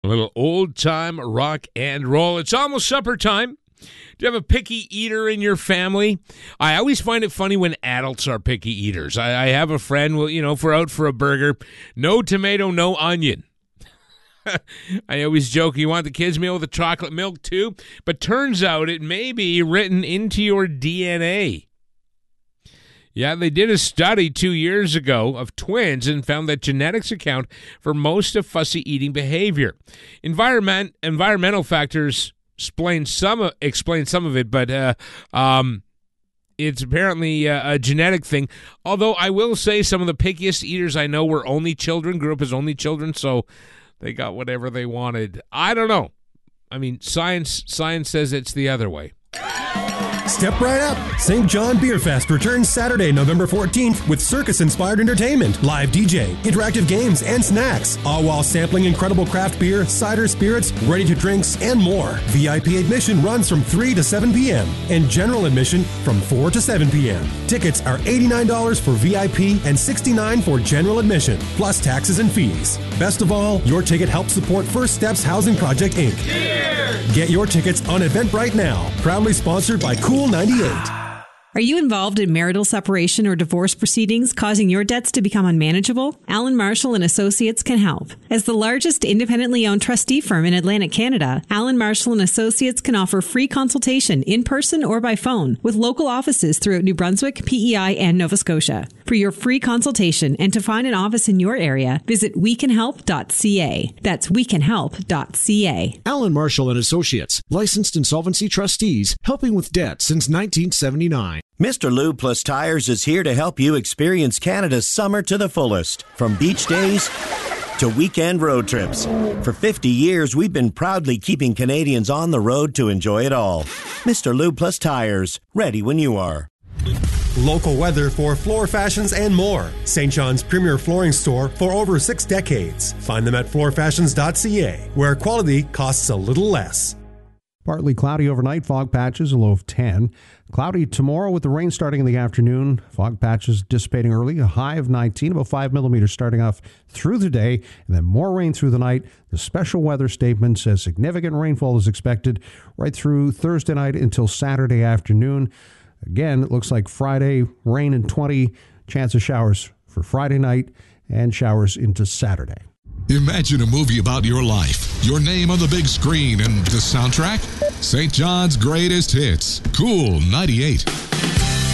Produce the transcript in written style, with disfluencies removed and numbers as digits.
A little old-time rock and roll. It's almost supper time. Do you have a picky eater in your family? I always find it funny when adults are picky eaters. I have a friend, well, if we're out for a burger, no tomato, no onion. I always joke, you want the kids' meal with the chocolate milk too? But turns out it may be written into your DNA. Yeah, they did a study 2 years ago of twins and found that genetics account for most of fussy eating behavior. Environmental factors explain some of it, but it's apparently a genetic thing. Although I will say some of the pickiest eaters I know were only children, grew up as only children, so they got whatever they wanted. I don't know. I mean, science says it's the other way. Step right up. St. John Beer Fest returns Saturday, November 14th with circus-inspired entertainment, live DJ, interactive games, and snacks, all while sampling incredible craft beer, cider, spirits, ready-to-drinks, and more. VIP admission runs from 3 to 7 p.m. and general admission from 4 to 7 p.m. Tickets are $89 for VIP and $69 for general admission, plus taxes and fees. Best of all, your ticket helps support First Steps Housing Project, Inc. Cheers! Get your tickets on Eventbrite now. Proudly sponsored by Cool 98. Are you involved in marital separation or divorce proceedings causing your debts to become unmanageable? Allen Marshall and Associates can help. As the largest independently owned trustee firm in Atlantic Canada, Allen Marshall and Associates can offer free consultation in person or by phone with local offices throughout New Brunswick, PEI, and Nova Scotia. For your free consultation and to find an office in your area, visit wecanhelp.ca. That's wecanhelp.ca. Allen Marshall and Associates, licensed insolvency trustees, helping with debt since 1979. Mr. Lube Plus Tires is here to help you experience Canada's summer to the fullest. From beach days to weekend road trips. For 50 years, we've been proudly keeping Canadians on the road to enjoy it all. Mr. Lube Plus Tires, ready when you are. Local weather for floor fashions and more. St. John's premier flooring store for over 6 decades. Find them at floorfashions.ca, where quality costs a little less. Partly cloudy overnight, fog patches, a low of 10. Cloudy tomorrow with the rain starting in the afternoon. Fog patches dissipating early, a high of 19, about 5 millimeters starting off through the day, and then more rain through the night. The special weather statement says significant rainfall is expected right through Thursday night until Saturday afternoon. Again, it looks like Friday, rain and 20, chance of showers for Friday night and showers into Saturday. Imagine a movie about your life, your name on the big screen, and the soundtrack? St. John's Greatest Hits. Cool 98.